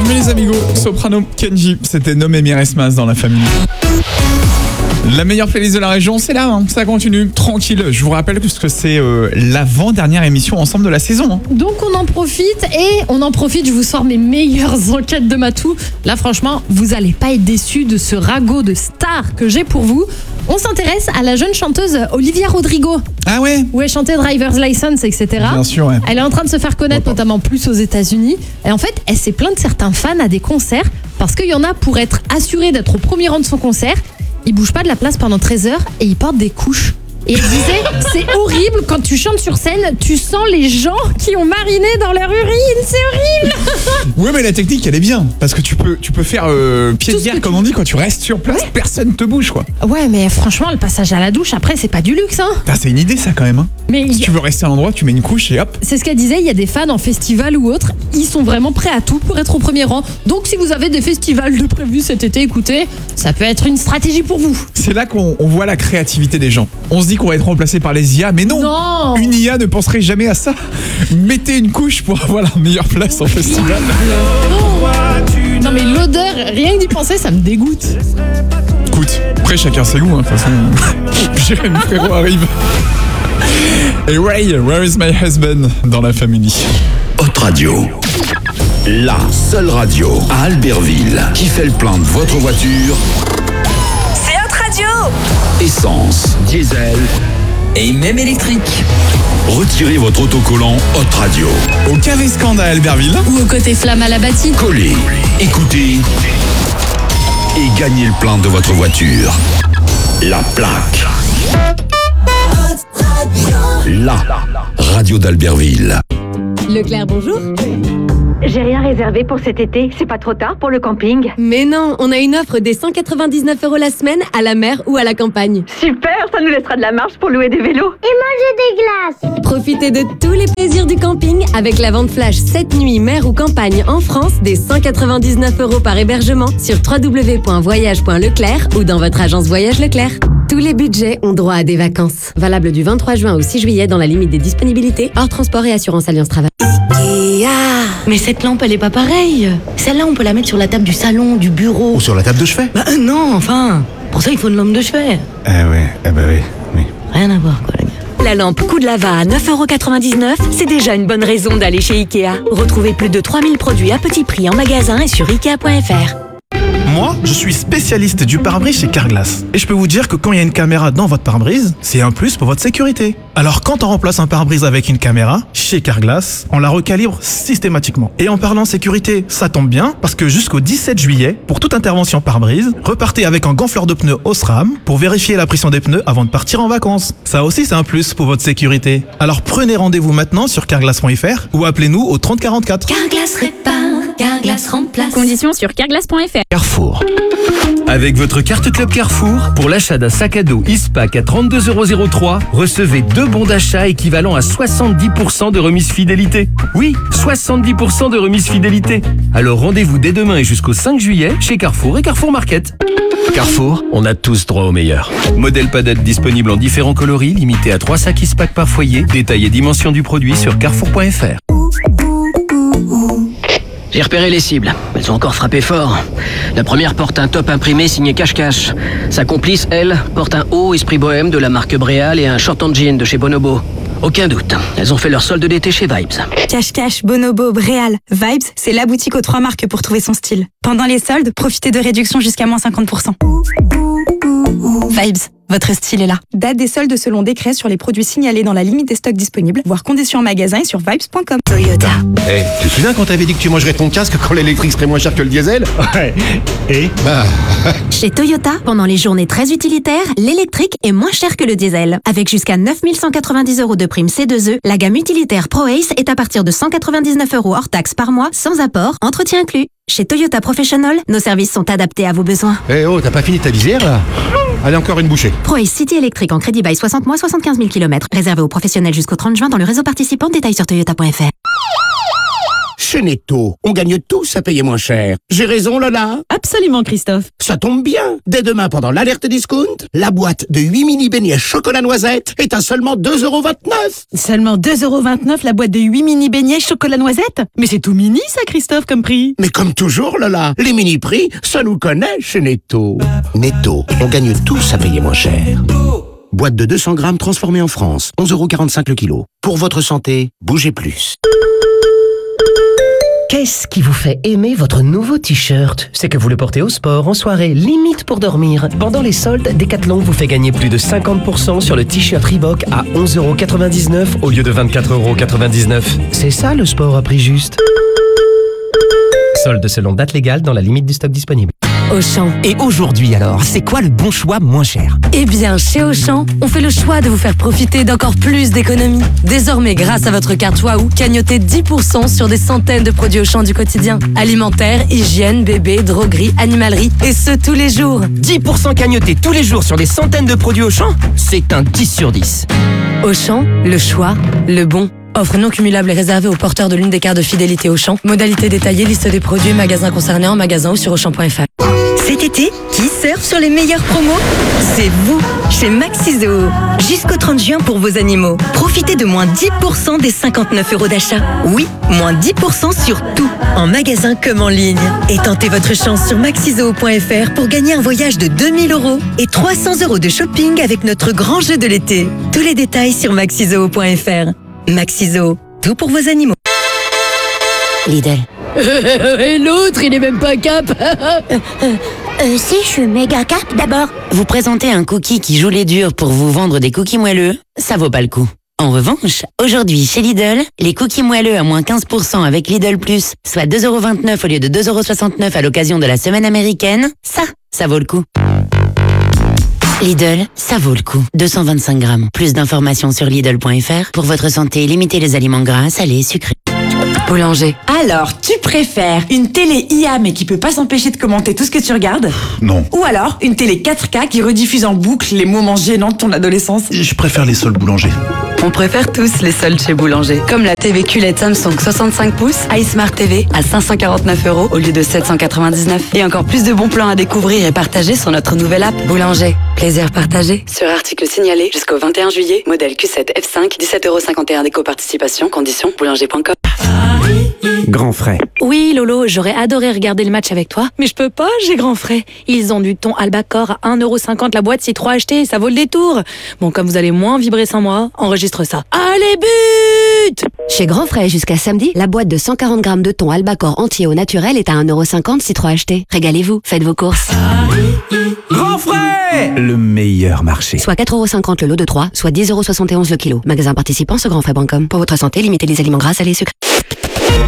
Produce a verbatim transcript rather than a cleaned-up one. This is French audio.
Bienvenue les amigos, Soprano, Kenji, c'était nommé Miresmas dans la famille. La meilleure playlist de la région, c'est là, hein. Ça continue, tranquille. Je vous rappelle que c'est euh, l'avant-dernière émission ensemble de la saison. Hein. Donc on en profite et on en profite, je vous sors mes meilleures enquêtes de Matou. Là franchement, vous allez pas être déçus de ce ragot de stars que j'ai pour vous. On s'intéresse à la jeune chanteuse Olivia Rodrigo. Ah ouais? Où elle chantait Driver's License, et cetera. Bien sûr, ouais. Elle est en train de se faire connaître, ouais, notamment plus aux États-Unis. Et en fait, elle s'est plainte de certains fans à des concerts parce qu'il y en a pour être assurés d'être au premier rang de son concert. Ils bougent pas de la place pendant treize heures et ils portent des couches. Et elle disait, c'est horrible quand tu chantes sur scène, tu sens les gens qui ont mariné dans leur urine, c'est horrible. Ouais, mais la technique elle est bien parce que tu peux tu peux faire euh, pied de guerre comme on dit quand tu restes sur place, ouais. Personne te bouge quoi. Ouais, mais franchement le passage à la douche après c'est pas du luxe hein. Ah, c'est une idée ça quand même. Hein. Mais si tu veux rester à l'endroit, tu mets une couche et hop. C'est ce qu'elle disait, il y a des fans en festival ou autre, ils sont vraiment prêts à tout pour être au premier rang. Donc si vous avez des festivals de prévus cet été, écoutez, ça peut être une stratégie pour vous. C'est là qu'on on voit la créativité des gens. On se dit qu'on va être remplacé par les I A, mais non, non. Une I A ne penserait jamais à ça. Mettez une couche pour avoir la meilleure place en festival. Non mais l'odeur, rien que d'y penser, ça me dégoûte. Écoute, après chacun ses goûts, hein, de toute façon. Jérémy Frérot arrive. Et Ray, Where is my husband dans la famille. Hot Radio, la seule radio à Albertville qui fait le plein de votre voiture. C'est Hot Radio. Essence, diesel et même électrique. Retirez votre autocollant Hot Radio. Au Caviscande à Albertville. Ou au côté Flamme à la Bâtie. Collez, écoutez et gagnez le plein de votre voiture. La plaque. La radio d'Albertville. Leclerc, bonjour. J'ai rien réservé pour cet été, c'est pas trop tard pour le camping? Mais non, on a une offre des cent quatre-vingt-dix-neuf euros la semaine à la mer ou à la campagne. Super, ça nous laissera de la marge pour louer des vélos. Et manger des glaces. Profitez de tous les plaisirs du camping avec la vente flash sept nuits mer ou campagne en France des cent quatre-vingt-dix-neuf euros par hébergement sur w w w point voyage point leclerc ou dans votre agence Voyage Leclerc. Tous les budgets ont droit à des vacances. Valable du vingt-trois juin au six juillet dans la limite des disponibilités, hors transport et assurance Alliance Travail. Ah, mais cette lampe elle est pas pareille. Celle-là on peut la mettre sur la table du salon, du bureau. Ou sur la table de chevet. Bah euh, non, enfin, pour ça il faut une lampe de chevet. Eh ouais, eh bah oui, oui. Rien à voir quoi les gars. La lampe coup de lava à neuf euros quatre-vingt-dix-neuf, c'est déjà une bonne raison d'aller chez Ikea. Retrouvez plus de trois mille produits à petit prix en magasin et sur ikea point f r. Moi, je suis spécialiste du pare-brise chez Carglass. Et je peux vous dire que quand il y a une caméra dans votre pare-brise, c'est un plus pour votre sécurité. Alors quand on remplace un pare-brise avec une caméra, chez Carglass, on la recalibre systématiquement. Et en parlant sécurité, ça tombe bien, parce que jusqu'au dix-sept juillet, pour toute intervention pare-brise, repartez avec un gonfleur de pneus Osram pour vérifier la pression des pneus avant de partir en vacances. Ça aussi, c'est un plus pour votre sécurité. Alors prenez rendez-vous maintenant sur carglass point f r ou appelez-nous au trente quarante-quatre. Carglass répare, Carglass remplace. Conditions sur carglass point f r. Carrefour. Avec votre carte Club Carrefour, pour l'achat d'un sac à dos Ispac à trente-deux euros trois, recevez deux bons d'achat équivalent à soixante-dix pour cent de remise fidélité. Oui, soixante-dix pour cent de remise fidélité. Alors rendez-vous dès demain et jusqu'au cinq juillet chez Carrefour et Carrefour Market. Carrefour, on a tous droit au meilleur. Modèle Padette disponible en différents coloris, limité à trois sacs Ispac par foyer. Détail et dimension du produit sur carrefour point f r. J'ai repéré les cibles. Elles ont encore frappé fort. La première porte un top imprimé signé Cache-Cache. Sa complice, elle, porte un haut esprit bohème de la marque Bréal et un short en jean de chez Bonobo. Aucun doute, elles ont fait leur solde d'été chez Vibes. Cache-Cache, Bonobo, Bréal, Vibes, c'est la boutique aux trois marques pour trouver son style. Pendant les soldes, profitez de réductions jusqu'à moins cinquante pour cent. Vibes, votre style est là. Date des soldes selon décret sur les produits signalés dans la limite des stocks disponibles, voire conditions en magasin et sur vibes point com. Toyota. Eh, hey, tu te souviens quand t'avais dit que tu mangerais ton casque quand l'électrique serait moins cher que le diesel? Ouais. Et bah... Chez Toyota, pendant les journées très utilitaires, l'électrique est moins cher que le diesel. Avec jusqu'à neuf mille cent quatre-vingt-dix euros de prime C deux E, la gamme utilitaire ProAce est à partir de cent quatre-vingt-dix-neuf euros hors taxe par mois, sans apport, entretien inclus. Chez Toyota Professional, nos services sont adaptés à vos besoins. Eh hey oh, t'as pas fini ta visière là? Allez, encore une bouchée. ProAce City électrique en crédit bail soixante mois, soixante-quinze mille kilomètres. Réservé aux professionnels jusqu'au trente juin dans le réseau participant. Détails sur toyota point f r. Chez Netto, on gagne tous à payer moins cher. J'ai raison, Lola? Absolument, Christophe. Ça tombe bien. Dès demain, pendant l'alerte discount, la boîte de huit mini beignets chocolat noisette est à seulement deux euros vingt-neuf. Seulement deux euros vingt-neuf la boîte de huit mini beignets chocolat noisette? Mais c'est tout mini, ça, Christophe, comme prix. Mais comme toujours, Lola, les mini prix, ça nous connaît chez Netto. Netto, on gagne tous à payer moins cher. Boîte de deux cents grammes transformée en France, onze euros quarante-cinq le kilo. Pour votre santé, bougez plus. Qu'est-ce qui vous fait aimer votre nouveau t-shirt? C'est que vous le portez au sport, en soirée, limite pour dormir. Pendant les soldes, Decathlon vous fait gagner plus de cinquante pour cent sur le t-shirt Reebok à onze euros quatre-vingt-dix-neuf au lieu de vingt-quatre euros quatre-vingt-dix-neuf. C'est ça le sport à prix juste. Solde selon date légale dans la limite du stock disponible. Auchan. Et aujourd'hui alors, c'est quoi le bon choix moins cher? Eh bien, chez Auchan, on fait le choix de vous faire profiter d'encore plus d'économies. Désormais, grâce à votre carte Waouh, cagnotez dix pour cent sur des centaines de produits Auchan du quotidien. Alimentaire, hygiène, bébé, droguerie, animalerie, et ce tous les jours. dix pour cent cagnotés tous les jours sur des centaines de produits Auchan? C'est un dix sur dix. Auchan, le choix, le bon. Offre non cumulable et réservée aux porteurs de l'une des cartes de fidélité Auchan. Modalité détaillée, liste des produits, magasins concernés en magasin ou sur auchan point f r. Cet été, qui surfe sur les meilleures promos? C'est vous, chez Maxizo. Jusqu'au trente juin pour vos animaux. Profitez de moins dix pour cent des cinquante-neuf euros d'achat. Oui, moins dix pour cent sur tout, en magasin comme en ligne. Et tentez votre chance sur maxizo point f r pour gagner un voyage de deux mille euros et trois cents euros de shopping avec notre grand jeu de l'été. Tous les détails sur maxizo point f r. Maxizo, tout pour vos animaux. Lidl. Et l'autre, il est même pas cap. euh, euh, euh, si, je suis méga cap. D'abord, vous présentez un cookie qui joue les durs pour vous vendre des cookies moelleux, ça vaut pas le coup. En revanche, aujourd'hui, chez Lidl, les cookies moelleux à moins quinze pour cent avec Lidl Plus, soit deux euros vingt-neuf au lieu de deux euros soixante-neuf à l'occasion de la semaine américaine, ça, ça vaut le coup. Lidl, ça vaut le coup. deux cent vingt-cinq grammes. Plus d'informations sur Lidl point f r. Pour votre santé, limitez les aliments gras, salés, sucrés. Boulanger. Alors, tu préfères une télé I A mais qui peut pas s'empêcher de commenter tout ce que tu regardes? Non. Ou alors une télé quatre K qui rediffuse en boucle les moments gênants de ton adolescence? Je préfère les soldes Boulanger. On préfère tous les soldes chez Boulanger. Comme la T V Q L E D Samsung soixante-cinq pouces, iSmart T V à cinq cent quarante-neuf euros au lieu de sept cent quatre-vingt-dix-neuf. Et encore plus de bons plans à découvrir et partager sur notre nouvelle app. Boulanger. Plaisir partagé. Sur article signalé jusqu'au vingt et un juillet, modèle Q sept F cinq, dix-sept euros cinquante et un d'éco-participation, conditions boulanger point com. Grand frais. Oui, Lolo, j'aurais adoré regarder le match avec toi, mais je peux pas, j'ai grand frais. Ils ont du thon Albacor à un euro cinquante la boîte, c'est trois achetés, ça vaut le détour. Bon, comme vous allez moins vibrer sans moi, enregistre ça. Allez, but! Chez Grand Frais, jusqu'à samedi, la boîte de cent quarante grammes de thon Albacor entier au naturel est à un euro cinquante si trois achetés. Régalez-vous, faites vos courses. Grand frais! Le meilleur marché. Soit quatre euros cinquante le lot de trois, soit dix euros soixante et onze le kilo. Magasin participant sur grandfrais point com. Pour votre santé, limitez les aliments gras, salés, sucrés.